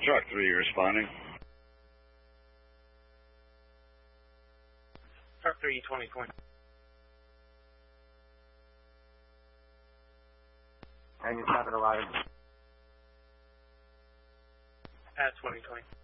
Truck 3 responding. Truck 3, 2020. 97 arrived. At 2020.